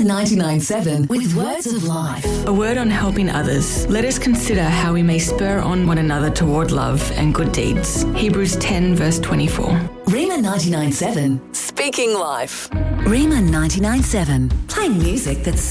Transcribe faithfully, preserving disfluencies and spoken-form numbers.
ninety-nine point seven with Words of Life. A word on helping others. Let us consider how we may spur on one another toward love and good deeds. Hebrews ten verse twenty-four. Rima ninety-nine point seven. Speaking Life. Rima ninety-nine point seven. Playing music that's